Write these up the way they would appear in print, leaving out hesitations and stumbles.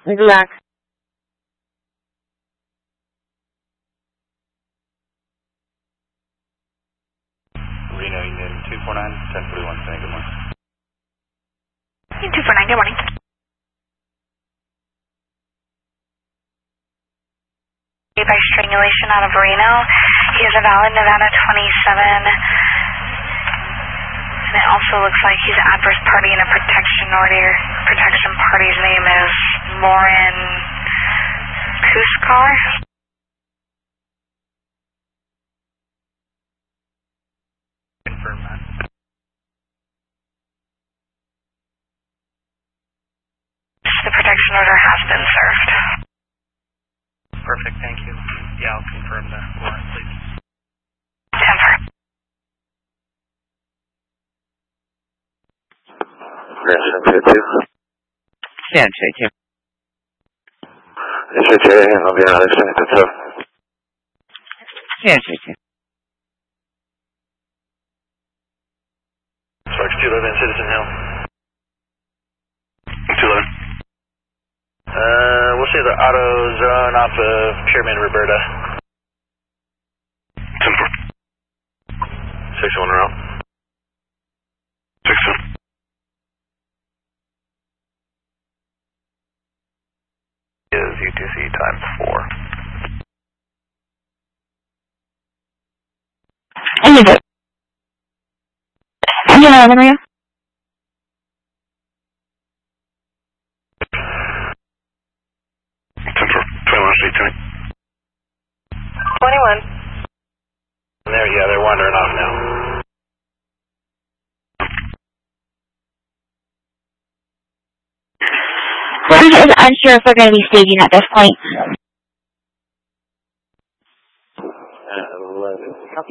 Good luck. Reno Union 249, 1041, saying good morning. Union 249, good morning. By strangulation out of Reno. He is a valid Nevada 27. And it also looks like he's an adverse party in a protection order. Protection party's name is Lauren Kuskar. Confirm that. The protection order has been served. Perfect, thank you. Yeah, I'll confirm the warrant, please. 10-4. San Jose 2. SHA, I'll be on the other side, that's up. San Jose 2. Sparks 211, Citizen Hill. 211. We'll see the auto zone off of Pyramid, Roberta. 10-4. 6-1 around. 6-1. Is UTC times 4. And is it? Yeah, Maria. 21. They're wandering off now. We're just unsure if we're going to be staging at this point. 11. Copy.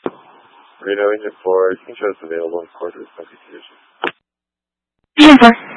Reno Engine 4, can you show us available in court with specification? Yeah, sir.